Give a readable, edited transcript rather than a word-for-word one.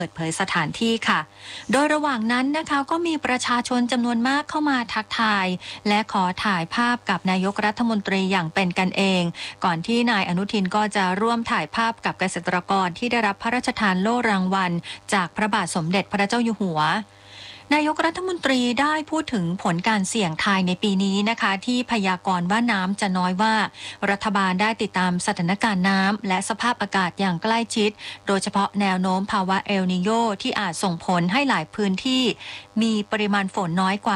เปิดเผยสถานที่ค่ะโดยระหว่างนั้นนะคะก็มีประชาชนจำนวนมากเข้ามาทักทายและขอถ่ายภาพกับนายกรัฐมนตรีอย่างเป็นกันเองก่อนที่นายอนุทินก็จะร่วมถ่ายภาพกับเกษตรกรที่ได้รับพระราชทานโล่รางวัลจากพระบาทสมเด็จพระเจ้าอยู่หัวนายกรัฐมนตรีได้พูดถึงผลการเสี่ยงทายในปีนี้นะคะที่พยากรณ์ว่าน้ำจะน้อยว่ารัฐบาลได้ติดตามสถานการณ์น้ำและสภาพอากาศอย่างใกล้ชิดโดยเฉพาะแนวโน้มภาวะเอลนีโญที่อาจส่งผลให้หลายพื้นที่มีปริมาณฝนน้อยกว่า